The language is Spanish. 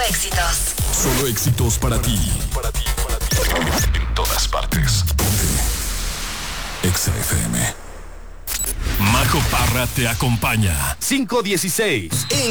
éxitos. Solo éxitos para ti. En todas partes. Exa FM. Majo Parra te acompaña. 516.